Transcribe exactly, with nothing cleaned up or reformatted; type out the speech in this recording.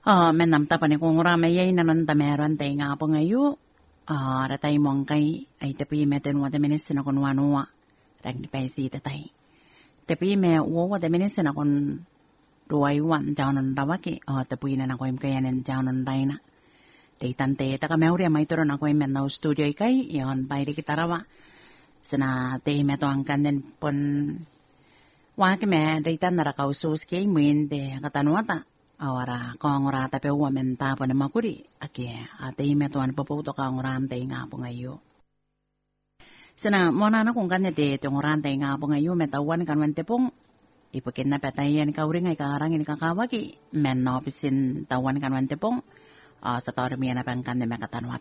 Ah, men nam tapani kung rama yay nanon tameron tay nga po ngayo. Ah, ratay mong kay ay tapi meten wada minis na kun wanua. Rag ni paisi tatay. Tapi me wo wada minis na kun duay wan jaunon dawaki. Ah, tapi na na ko im kayanen jaunon dayna. Day tante taka meuri may turon ako im men na studio ikay. Yon bayri kita rawa. Sana tay meto ang kanen pon waki me day tan narakaw sus kay min de katanuata. Awara kong ora tapi wamen tapo na makuri ake ate metuan popoto kong ram te nga po ngayo. Sana mona na kung kanya te tong ram te nga po ngayo metawan kan wante pong ipakin na patayan ka uring ay karangin kakawaki men no pisin tawan kan wante pong sa tormiya na pang kanya mekatanwat.